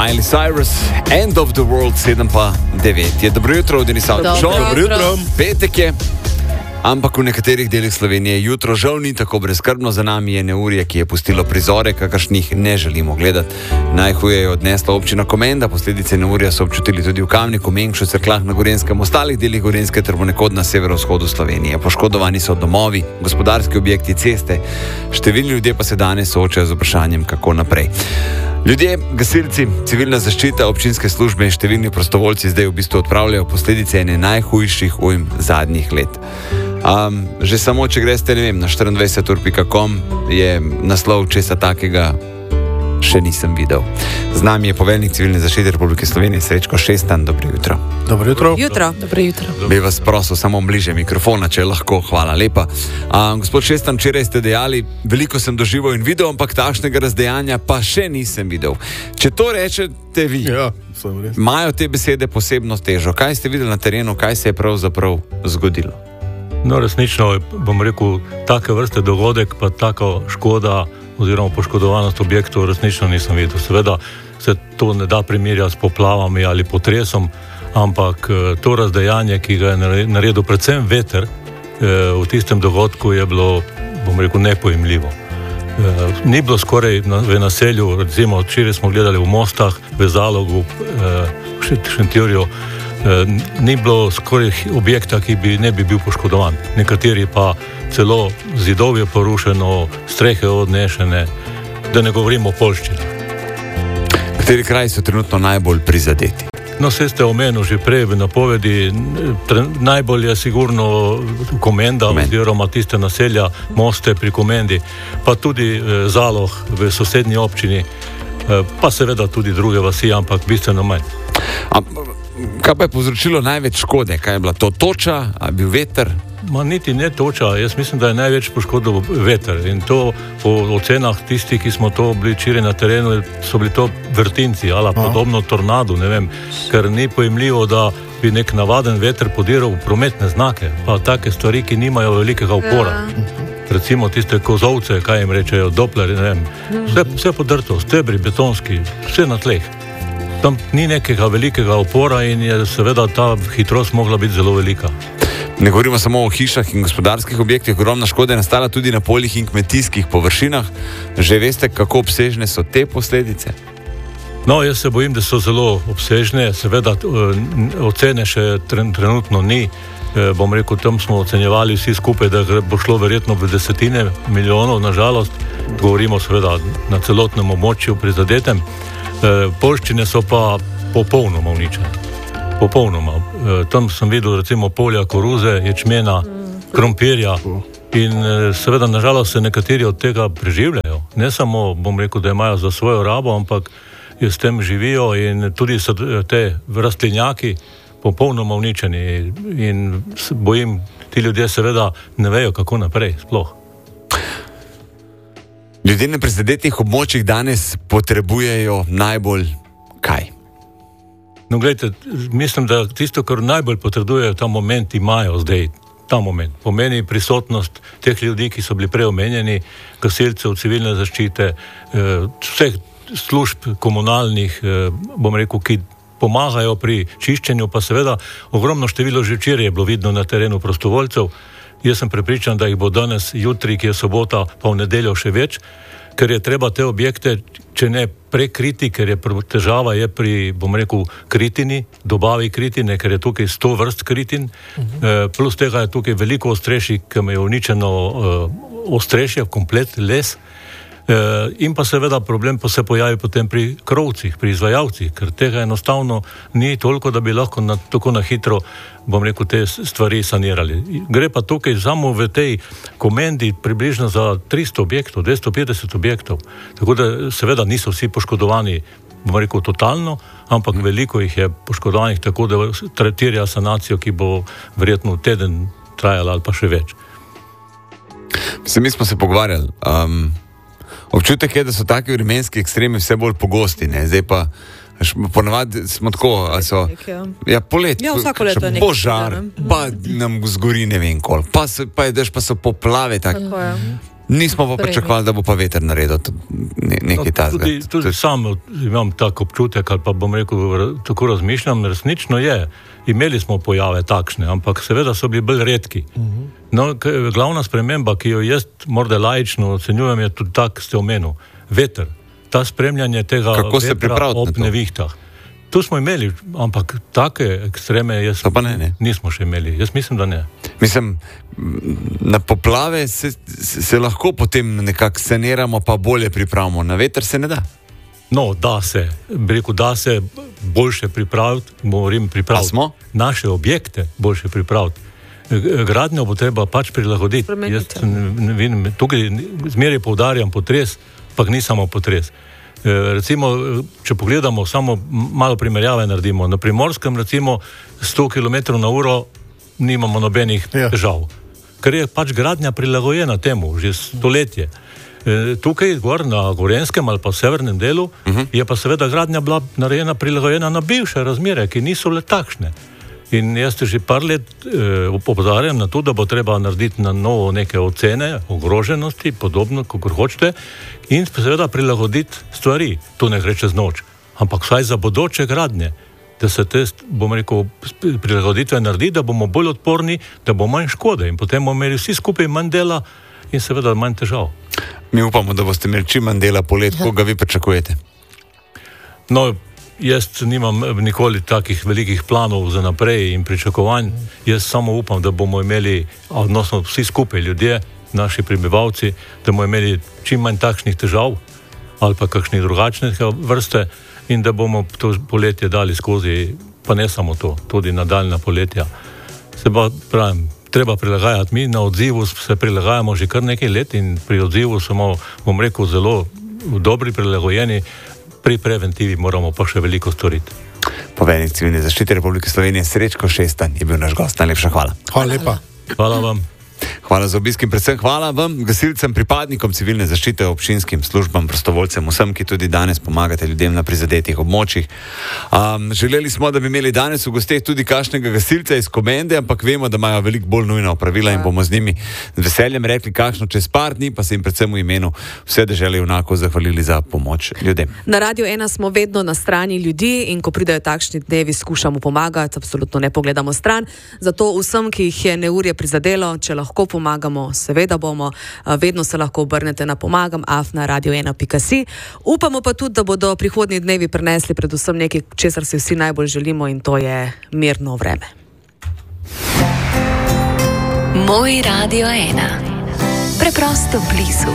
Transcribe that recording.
Miley Cyrus, End of the World, 7:09. Je dobro jutro, Denisov. Dobro jutro. Petek je, ampak v nekaterih delih Slovenije jutro žal ni tako brezskrbno. Za nami je neurje, ki je pustilo prizore, kakršnih ne želimo gledati. Najhuje je odnesla občina Komenda, posledice neurja so občutili tudi v Kamniku, Mengšu, Cerkljah na Gorenjskem, ostalih delih Gorenjske ter ponekod na severovzhodu Slovenije. Poškodovani so domovi, gospodarski objekti, ceste, številni ljudje pa se danes soočajo z vprašanjem, kako naprej. Ljudje, gasilci, civilna zaščita, občinske službe in številni prostovoljci zdaj v bistvu odpravljajo posledice ene najhujših ujm zadnjih let. Že samo, če greste, ne vem, na 24ur.com je naslov česa takega še nisem videl. Z nami je poveljnik civilne zaščite Republike Slovenije, Srečko Šestan. Dobro jutro. Dobro jutro. Dobro jutro. Bi vas prosil samo bliže mikrofona, če lahko. Hvala lepa. Gospod Šestan, včeraj ste dejali, veliko sem doživel in videl, ampak takšnega razdejanja pa še nisem videl. Če to rečete vi, imajo te besede posebno težo. Kaj ste videli na terenu, kaj se je pravzaprav zgodilo? No, resnično, bom rekel, take vrste dogodek, pa taka škoda oziroma poškodovanost objektov resnično nisem videl. Seveda se to ne da primerjati s poplavami ali potresom, ampak to razdejanje, ki ga je naredil predvsem veter, v tistem dogodku je bilo, bom rekel, nepojemljivo. Ni bilo skoraj v naselju, recimo včeraj smo gledali v Mostah, v Zalogu, v Šentjurju, ni bilo skoraj objekta, ki ne bi bil poškodovan. Nekateri pa celo zidov je porušeno, strehe odnešene, da ne govorimo o poljščini. Kateri kraji so trenutno najbolj prizadeti? No, vse ste omenili že prej v napovedi, najbolj je sigurno Komenda oziroma tiste naselja, Moste pri Komendi, pa tudi Zalog v sosednji občini, pa seveda tudi druge vasi, ampak bistveno manj. Kaj pa je povzročilo največ škode? Kaj je bila to toča, a bil veter? Niti ne toča, jaz mislim, da je največ poškodil veter in to po ocenah tistih, ki smo to bili včeraj na terenu, so bili to vrtinci ali podobno tornadu, ne vem, ker ni pojemljivo, da bi nek navaden veter podiral v prometne znake, pa take stvari, ki nimajo velikega upora. Recimo tiste kozovce, kaj jim rečejo, dopleri, ne vem, vse podrto, stebri, betonski, vse na tleh. Tam ni nekega velikega opora in je seveda ta hitrost mogla biti zelo velika. Ne govorimo samo o hišah in gospodarskih objektih, ogromna škoda je nastala tudi na poljih in kmetijskih površinah. Že veste, kako obsežne so te posledice? No, jaz se bojim, da so zelo obsežne, seveda ocene še trenutno ni. Bom rekel, tam smo ocenjevali vsi skupaj, da bo šlo verjetno v desetine milijonov, nažalost. Govorimo seveda na celotnem območju prizadetem. Poljščine so pa popolnoma uničene. Popolnoma. Tam sem videl recimo polja koruze, ječmena, krompirja in seveda nažalost se nekateri od tega preživljajo. Ne samo, bom rekel, da imajo za svojo rabo, ampak s tem živijo in tudi so te rastlinjaki popolnoma uničeni in bojim, ti ljudje seveda ne vejo, kako naprej sploh. Ljudje na prizadetih območjih danes potrebujejo najbolj kaj? No, gledajte, mislim, da tisto, kar najbolj potrebujejo ta moment, imajo zdaj ta moment. Pomeni prisotnost teh ljudi, ki so bili prej omenjeni, gasilcev, civilne zaščite, vseh služb komunalnih, bom rekel, ki pomagajo pri čiščenju, pa seveda ogromno število že včeraj je bilo vidno na terenu prostovoljcev. Jaz sem prepričan, da jih bo danes, jutri, ki je sobota, pa v nedeljo še več, ker je treba te objekte, če ne prekriti, ker je težava je pri, bom rekel, kritini, dobavi kritine, ker je tukaj 100 vrst kritin, plus tega je tukaj veliko ostrešij, ki je uničeno ostrešje, komplet les, in pa seveda problem pa se pojavi potem pri krovcih, pri izvajalcih, ker tega enostavno ni toliko, da bi lahko tako na hitro, bom rekel, te stvari sanirali. Gre pa tukaj samo v tej Komendi približno za 300 objektov, 250 objektov, tako da seveda niso vsi poškodovani, bom rekel, totalno, ampak veliko jih je poškodovanih, tako da terja sanacijo, ki bo verjetno teden trajala ali pa še več. Mi smo se pogovarjali, občutek je, da so taki vremenski ekstremi vse bolj pogosti, ne? Zdaj pa ponavadi smo tako, polet, vsako leto je nekaj požar, pa nam zgori ne vem koliko, pa je dež, pa so poplave, tako. Nismo pa pričakovali, da bo pa veter naredil nekaj takega. Tudi sam imam tak občutek, ali pa bom rekel, tako razmišljam, resnično je. Imeli smo pojave takšne, ampak seveda so bili bolj redki. No, glavna sprememba, ki jo jaz morda laično ocenjujem, je tudi tak, ste omenil, veter. Ta spremljanje tega vetra ob nevihtah. Tu smo imeli, ampak take ekstreme nismo še imeli. Jaz mislim, da ne. Mislim, na poplave se lahko potem nekako saniramo, pa bolje pripravimo. Na veter se ne da. No, da se boljše pripraviti, naše objekte boljše pripraviti. Gradnjo bo treba pač prilagoditi. Tukaj zmeraj poudarjam potres, pa ni samo potres. Recimo, če pogledamo, samo malo primerjave naredimo. Na Primorskem, recimo, 100 km/h nimamo nobenih težav. Ker je pač gradnja prilagojena temu, že stoletje. Tukaj, gor na Gorenskem ali pa severnem delu, je pa seveda gradnja bila narejena prilagojena na bivše razmere, ki niso le takšne. In jaz že par let opozarjam na to, da bo treba narediti na novo neke ocene, ogroženosti, podobno, kakor hočete, in seveda prilagoditi stvari. To ne gre čez noč, ampak vsaj za bodoče gradnje, da se te, bom rekel, prilagoditve naredi, da bomo bolj odporni, da bo manj škode in potem bomo imeli vsi skupaj manj dela in seveda manj težav. Mi upamo, da boste imeli čim manj dela polet, koga vi pričakujete? No, jaz nimam nikoli takih velikih planov za naprej in pričakovanj. Jaz samo upam, da bomo imeli, odnosno vsi skupaj ljudje, naši prebivalci, da bomo imeli čim manj takšnih težav ali pa kakšnih drugačnih vrste in da bomo to poletje dali skozi, pa ne samo to, tudi nadaljna poletja. Se pa pravim, treba prilagajati. Mi na odzivu se prilagajamo že kar nekaj let in pri odzivu smo, bom rekel, zelo dobri, prilagojeni. Pri preventivi moramo pa še veliko storiti. Poveljnik Civilne zaščite Republike Slovenije Srečko Šestan je bil naš gost. Najlepša hvala. Hvala lepa. Hvala vam. Hvala za obisk in predvsem hvala vam, gasilcem, pripadnikom civilne zaščite, občinskim službam, prostovoljcem, vsem, ki tudi danes pomagate ljudem na prizadetih območjih. Želeli smo, da bi imeli danes v gosteh tudi kakšnega gasilca iz Komende, ampak vemo, da imajo veliko bolj nujna opravila in bomo z njimi z veseljem rekli kakšno čez par dni, pa se jim predvsem v imenu vse dežele junakov zahvalili za pomoč ljudem. Na Radio 1 smo vedno na strani ljudi in ko pridejo takšni dnevi, skušamo pomagati, absolutno ne pogledamo stran. Zato vsem, ki jih je neurje prizadelo, če lahko pomagamo, seveda bomo, vedno se lahko obrnete na pomagam@radio1.si. Upamo pa tudi, da bodo prihodnji dnevi prinesli predvsem nekaj, česar si vsi najbolj želimo, in to je mirno vreme. Moj Radio 1. Preprosto blizu.